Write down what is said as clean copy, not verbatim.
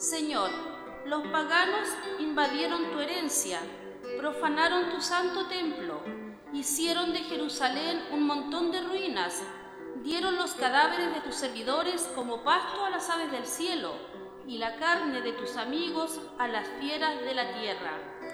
Señor, los paganos invadieron tu herencia, profanaron tu santo templo, hicieron de Jerusalén un montón de ruinas, dieron los cadáveres de tus servidores como pasto a las aves del cielo y la carne de tus amigos a las fieras de la tierra.